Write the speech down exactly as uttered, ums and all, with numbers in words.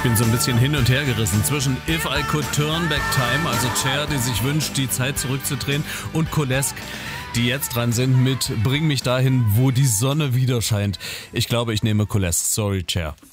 bin so ein bisschen hin und her gerissen zwischen If I Could Turn Back Time, also Cher, die sich wünscht, die Zeit zurückzudrehen, und Colesk, die jetzt dran sind mit Bring mich dahin, wo die Sonne wieder scheint. Ich glaube, ich nehme Colesk. Sorry, Cher.